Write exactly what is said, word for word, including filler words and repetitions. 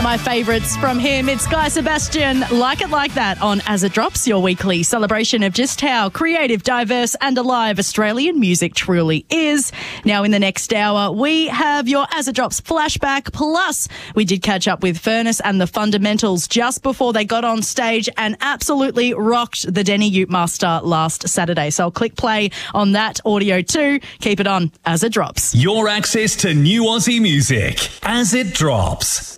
my favourites from him. It's Guy Sebastian, Like It Like That on As It Drops, your weekly celebration of just how creative, diverse and alive Australian music truly is. Now in the next hour, we have your As It Drops flashback, plus we did catch up with Furnace and the Fundamentals just before they got on stage and absolutely rocked the Denny Ute Master last Saturday. So I'll click play on that audio too. Keep it on As It Drops. Your access to new Aussie music, As It Drops.